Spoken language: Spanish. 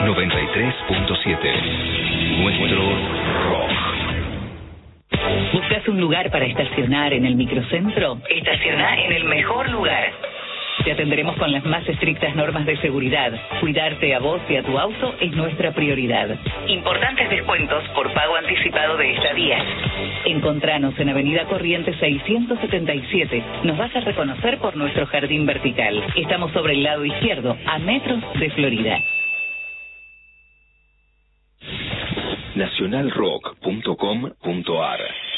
93.7. Nuestro rock. ¿Buscas un lugar para estacionar en el microcentro? Estaciona en el mejor lugar. Te atenderemos con las más estrictas normas de seguridad. Cuidarte a vos y a tu auto es nuestra prioridad. Importantes descuentos por pago anticipado de estadías. Encontranos en Avenida Corrientes 677. Nos vas a reconocer por nuestro jardín vertical. Estamos sobre el lado izquierdo, a metros de Florida. Nacionalrock.com.ar